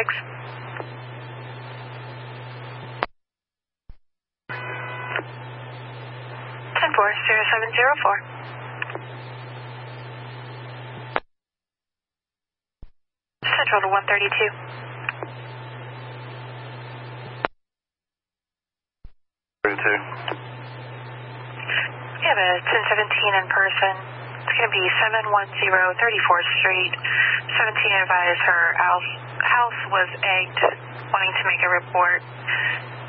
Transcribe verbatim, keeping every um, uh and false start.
six. ten four, zero seven zero four. Central to one thirty-two. thirty-two. We have a ten seventeen in person. It's going to be seven one zero thirty-fourth Street. seventeen advised her house, house was egged, wanting to make a report.